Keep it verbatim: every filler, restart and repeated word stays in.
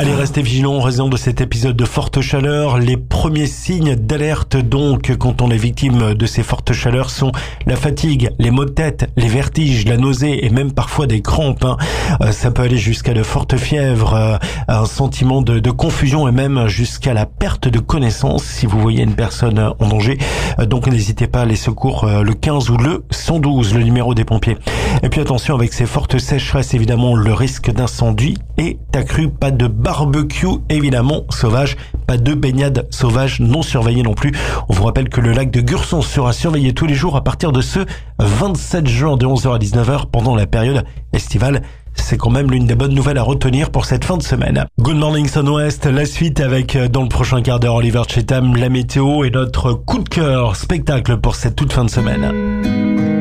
Allez, restez vigilants en raison de cet épisode de forte chaleur. Les premiers signes d'alerte donc quand on est victime de ces fortes chaleurs sont la fatigue, les maux de tête, les vertiges, la nausée et même parfois des crampes. Hein. Euh, ça peut aller jusqu'à de fortes fièvres, euh, un sentiment de, de confusion et même jusqu'à la perte de connaissance si vous voyez une personne en danger. Euh, donc n'hésitez pas à les secours euh, le quinze ou le cent douze, le numéro des pompiers. Et puis attention, avec ces fortes sécheresses, évidemment, le risque d'incendie est accru. Pas de barbecue, évidemment, sauvage. Pas de baignade sauvage non surveillée non plus. On vous rappelle que le lac de Gurson sera surveillé tous les jours à partir de ce vingt-sept juin de onze heures à dix-neuf heures pendant la période estivale. C'est quand même l'une des bonnes nouvelles à retenir pour cette fin de semaine. Good Morning Sun-Ouest, la suite avec, dans le prochain quart d'heure, Oliver Chetam, la météo et notre coup de cœur spectacle pour cette toute fin de semaine.